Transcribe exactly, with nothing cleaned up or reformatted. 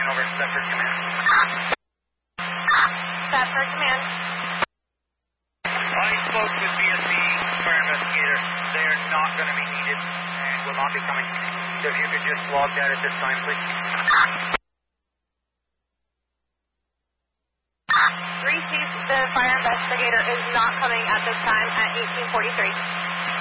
over. Stepford Command. Stepford Command. I spoke with B S C fire investigator. They are not going to be needed and will not be coming. So if you could just log that at this time, please. Three Chief, the fire investigator is not coming at this time at eighteen forty-three.